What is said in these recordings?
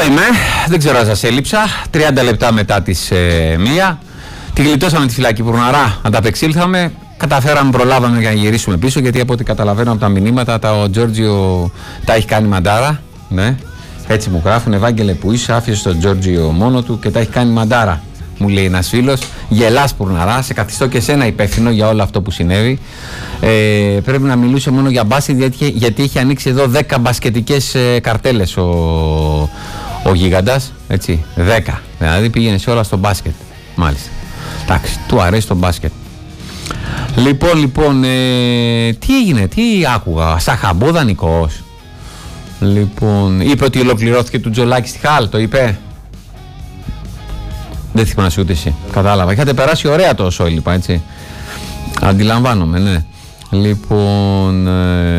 είμαι, δεν ξέρω αν σας έλειψα. 30 λεπτά μετά τις 1. Τη γλιτώσαμε τη φυλακή Πουρναρά, ανταπεξήλθαμε. Καταφέραμε, προλάβαμε για να γυρίσουμε πίσω, γιατί από ό,τι καταλαβαίνω από τα μηνύματα, ο Τζόρτζιο τα έχει κάνει μαντάρα. Ναι. Έτσι μου γράφουν, Ευάγγελε που είσαι, άφησε τον Τζόρτζιο μόνο του και τα έχει κάνει μαντάρα. Μου λέει ένας φίλος, γελάς Πουρναρά, σε καθιστώ και σένα υπεύθυνο για όλο αυτό που συνέβη. Πρέπει να μιλούσε μόνο για μπάσκετ, γιατί έχει ανοίξει εδώ 10 μπασκετικές καρτέλες ο γίγαντας. Έτσι, 10. Δηλαδή πήγαινε σε όλα στο μπάσκετ. Μάλιστα. Εντάξει, του αρέσει το μπάσκετ. Λοιπόν, τι έγινε, τι άκουγα, Σαχαμπό δανεικός. Λοιπόν, είπε ότι ολοκληρώθηκε του Τζολάκη στη Χάλ, το είπε. Δεν θυμάσαι ούτε εσύ. Κατάλαβα. Είχατε περάσει ωραία το Σόλιπα, έτσι. Αντιλαμβάνομαι, ναι. Λοιπόν,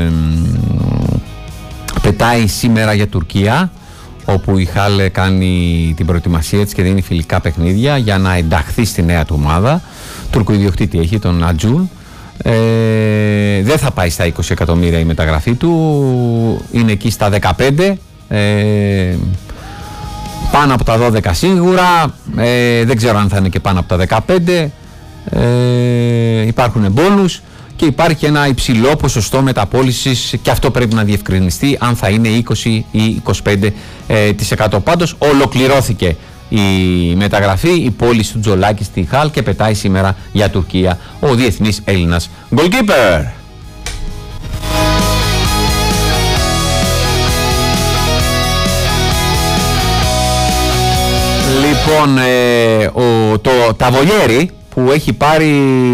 πετάει σήμερα για Τουρκία, όπου η Χάλ κάνει την προετοιμασία της και δίνει φιλικά παιχνίδια για να ενταχθεί στη νέα του ομάδα. Τουρκοϊδιοκτήτη έχει, τον Ατζούλ. Δεν θα πάει στα 20 εκατομμύρια η μεταγραφή του. Είναι εκεί στα 15. Πάνω από τα 12 σίγουρα, δεν ξέρω αν θα είναι και πάνω από τα 15. Υπάρχουν μπόνους και υπάρχει ένα υψηλό ποσοστό μεταπώλησης, και αυτό πρέπει να διευκρινιστεί αν θα είναι 20 ή 25%. Πάντως ολοκληρώθηκε η μεταγραφή, η πώληση του Τζολάκη στη Χάλ και πετάει σήμερα για Τουρκία ο διεθνής Έλληνας goalkeeper. Λοιπόν, το Ταβολιέρι που έχει πάρει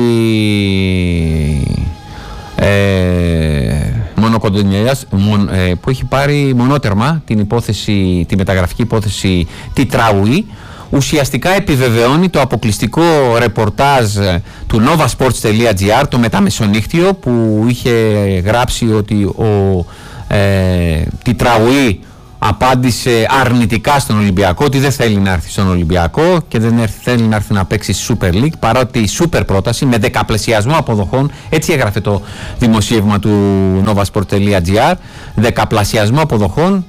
που έχει πάρει μονότερμα την υπόθεση, τη μεταγραφική υπόθεση Τιτραουή, ουσιαστικά επιβεβαιώνει το αποκλειστικό ρεπορτάζ του novasports.gr, το μεταμεσονύχτιο, που είχε γράψει ότι ο Τιτραουή απάντησε αρνητικά στον Ολυμπιακό, ότι δεν θέλει να έρθει στον Ολυμπιακό και δεν θέλει να έρθει να παίξει Super League, παρότι η Super πρόταση με δεκαπλασιασμό αποδοχών, έτσι έγραφε το δημοσίευμα του novasport.gr, δεκαπλασιασμό αποδοχών,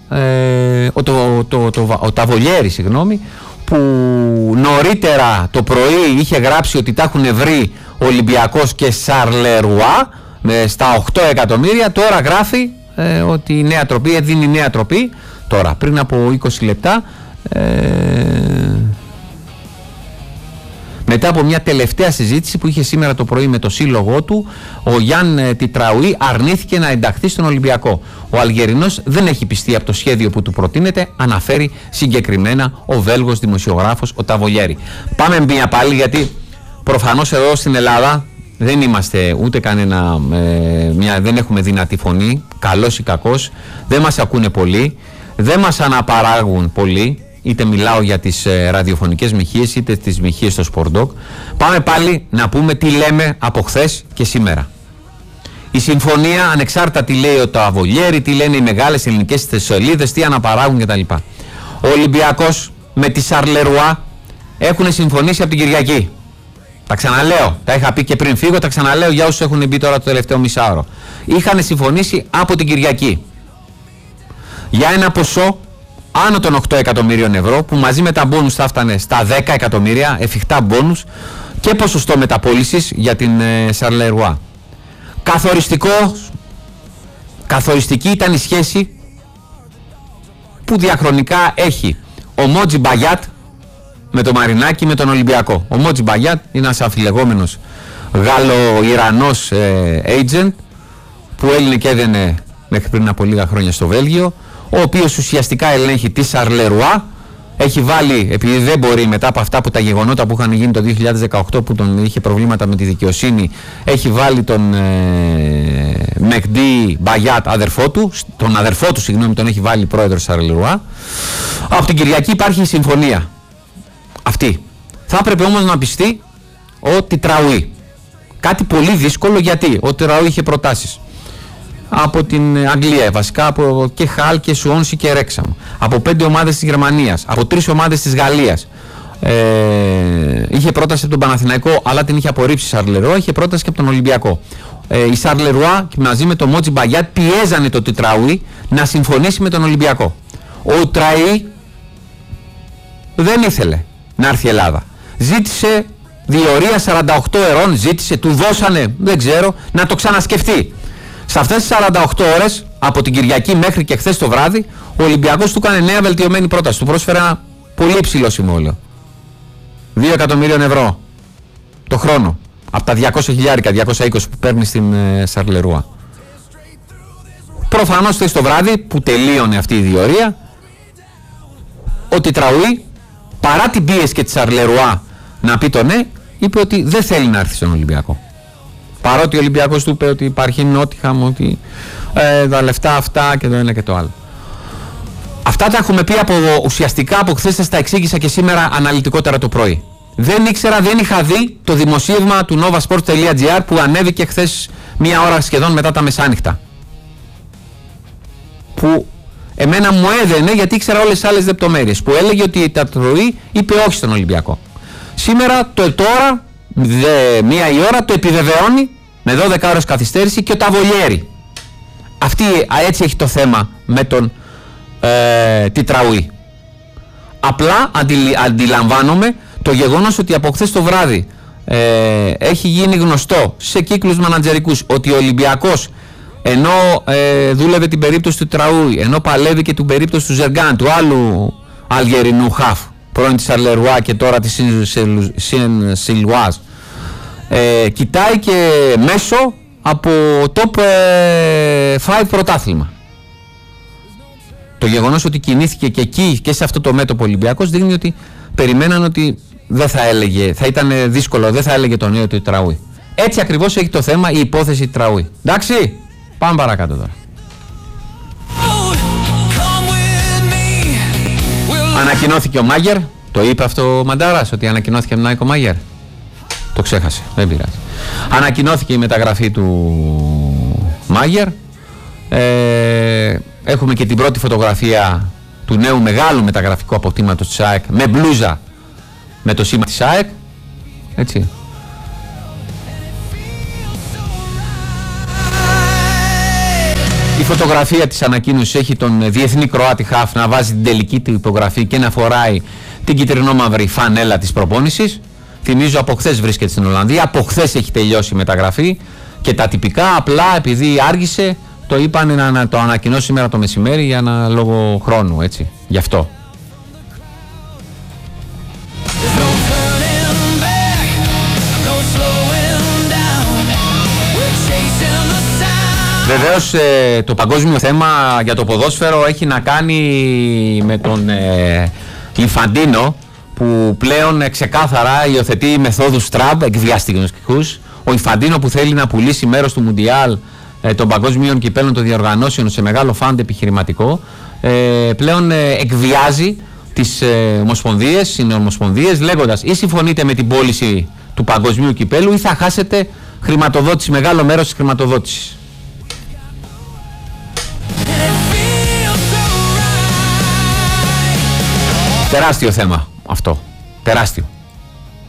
ο Ταβολιέρη, συγγνώμη, που νωρίτερα το πρωί είχε γράψει ότι τα έχουν βρει Ολυμπιακός και Σαρλερουά στα 8 εκατομμύρια, τώρα γράφει ότι η νέα τροπή, δίνει νέα τροπή. Τώρα, πριν από 20 λεπτά, μετά από μια τελευταία συζήτηση που είχε σήμερα το πρωί με το σύλλογό του, ο Γιάν Τιτραουή αρνήθηκε να ενταχθεί στον Ολυμπιακό. Ο Αλγερινός δεν έχει πιστεί από το σχέδιο που του προτείνεται, αναφέρει συγκεκριμένα ο Βέλγος δημοσιογράφος ο Ταβολιέρη. Πάμε μία πάλι, γιατί προφανώς εδώ στην Ελλάδα δεν είμαστε ούτε κανένα, δεν έχουμε δυνατή φωνή, καλός ή κακός, δεν μας ακούνε πολύ, δεν μας αναπαράγουν πολύ, είτε μιλάω για τις ραδιοφωνικές μοιχείες είτε τις μοιχείες στο Σπορντοκ. Πάμε πάλι να πούμε τι λέμε από χθες και σήμερα. Η συμφωνία, ανεξάρτητα τι λέει ο Ταβολιέρη, τι λένε οι μεγάλες ελληνικές σελίδες, τι αναπαράγουν κτλ. Ο Ολυμπιακός με τη Σαρλερουά έχουν συμφωνήσει από την Κυριακή. Τα ξαναλέω, τα είχα πει και πριν φύγω, τα ξαναλέω για όσους έχουν μπει τώρα το τελευταίο μισάωρο. Είχαν συμφωνήσει από την Κυριακή για ένα ποσό άνω των 8 εκατομμύριων ευρώ, που μαζί με τα μπόνους θα έφτανε στα 10 εκατομμύρια, εφικτά μπόνους, και ποσοστό μεταπώλησης για την Σαρλερουά. Καθοριστική ήταν η σχέση που διαχρονικά έχει ο Μότζι Μπαγιάτ με το Μαρινάκι, με τον Ολυμπιακό. Ο Μότζι Μπαγιάτ είναι ένας αμφιλεγόμενος Γάλλο-Ιρανός agent που έλυνε και έδαινε μέχρι πριν από λίγα χρόνια στο Βέλγιο, ο οποίος ουσιαστικά ελέγχει τη Σαρλερουά. Έχει βάλει, επειδή δεν μπορεί μετά από αυτά που τα γεγονότα που είχαν γίνει το 2018, που τον είχε προβλήματα με τη δικαιοσύνη, έχει βάλει τον Μεκντή Μπαγιάτ, τον αδερφό του, συγγνώμη, τον έχει βάλει πρόεδρος Σαρλερουά. Από την Κυριακή υπάρχει η συμφωνία αυτή. Θα έπρεπε όμως να πιστεί ο Τιτραουή. Κάτι πολύ δύσκολο, γιατί ο Τιτραουή είχε προτάσεις από την Αγγλία, βασικά από και Χάλ και Σουόνσι και Ρέξαμ, από 5 ομάδες της Γερμανίας, από 3 ομάδες της Γαλλίας. Είχε πρόταση από τον Παναθηναϊκό, αλλά την είχε απορρίψει η Σαρλερουά. Είχε πρόταση και από τον Ολυμπιακό. Η Σαρλερουά μαζί με τον Μότζι Μπαγιάτ πιέζανε το Τιτραουή να συμφωνήσει με τον Ολυμπιακό. Ο Τιτραουή δεν ήθελε να έρθει η Ελλάδα. Ζήτησε διορία 48 ωρών, του δώσανε, δεν ξέρω, να το ξανασκεφτεί. Σε αυτές τις 48 ώρες, από την Κυριακή μέχρι και χθες το βράδυ, ο Ολυμπιακός του έκανε νέα βελτιωμένη πρόταση. Του πρόσφερε ένα πολύ υψηλό συμβόλαιο. 2 εκατομμύριων ευρώ το χρόνο. Από τα 200.000, 220 που παίρνει στην Σαρλερούα. Προφανώς χθες το βράδυ που τελείωνε αυτή η διορία, ο Τετραουή, παρά την πίεση και τη Σαρλερούα να πει το ναι, είπε ότι δεν θέλει να έρθει στον Ολυμπιακό. Παρότι ο Ολυμπιακός του είπε ότι υπάρχει Νότιχαμ, ότι τα λεφτά αυτά και το ένα και το άλλο. Αυτά τα έχουμε πει ουσιαστικά από χθες, σας τα εξήγησα και σήμερα αναλυτικότερα το πρωί. Δεν ήξερα, δεν είχα δει το δημοσίευμα του novasports.gr που ανέβηκε χθες μία ώρα σχεδόν μετά τα μεσάνυχτα. Που εμένα μου έδαινε, γιατί ήξερα όλες τις άλλες λεπτομέρειες, που έλεγε ότι η Τετραουή είπε όχι στον Ολυμπιακό. Σήμερα, τώρα, μία η ώρα, το επιβεβαιώνει με 12 ώρες καθυστέρηση και ο Ταβολιέρη. Έτσι έχει το θέμα με τον Τετραουή. Απλά αντιλαμβάνομαι το γεγονός ότι από χθες το βράδυ έχει γίνει γνωστό σε κύκλους μανατζερικούς ότι ο Ολυμπιακός, ενώ δούλευε την περίπτωση του Τετραουή, ενώ παλεύει και την περίπτωση του Ζεργάν, του άλλου Αλγερινού χαφ, πρώην της Σαρλερούα και τώρα της Σιλουάζ, κοιτάει και μέσω από top 5 πρωτάθλημα. Το γεγονός ότι κινήθηκε και εκεί και σε αυτό το μέτωπο Ολυμπιακός δείχνει ότι περιμέναν ότι δεν θα έλεγε, θα ήταν δύσκολο, δεν θα έλεγε το νέο του Τετραουή. Έτσι ακριβώς έχει το θέμα η υπόθεση Τετραουή. Εντάξει, πάμε παρακάτω τώρα. Ανακοινώθηκε ο Μάγερ, το είπε αυτό ο Μαντάρας, ότι ανακοινώθηκε ο Μάγερ. Το ξέχασε, δεν πειράζει. Ανακοινώθηκε η μεταγραφή του Μάγερ. Έχουμε και την πρώτη φωτογραφία του νέου μεγάλου μεταγραφικού αποκτήματος της ΑΕΚ με μπλούζα με το σήμα της ΑΕΚ. Έτσι. Η φωτογραφία της ανακοίνωσης έχει τον διεθνή Κροάτη χαφ να βάζει την τελική του υπογραφή και να φοράει την κυτρινόμαυρη φανέλα της προπόνησης. Θυμίζω, από χθες βρίσκεται στην Ολλανδία, από χθες έχει τελειώσει η μεταγραφή και τα τυπικά, απλά επειδή άργησε το είπαν να το ανακοινώσει σήμερα το μεσημέρι για ένα λόγο χρόνου, έτσι, γι' αυτό. Βεβαίως το παγκόσμιο θέμα για το ποδόσφαιρο έχει να κάνει με τον Ινφαντίνο, που πλέον ξεκάθαρα υιοθετεί μεθόδους Τραμπ εκβιαστικούς. Ο Ινφαντίνο που θέλει να πουλήσει μέρος του Μουντιάλ των παγκόσμιων κυπέλων των διοργανώσεων σε μεγάλο φαντ επιχειρηματικό, πλέον εκβιάζει τις συνομοσπονδίες λέγοντας ή συμφωνείτε με την πώληση του παγκοσμίου κυπέλου ή θα χάσετε χρηματοδότηση, μεγάλο μέρος της χρηματοδότησης. Τεράστιο θέμα αυτό. Τεράστιο.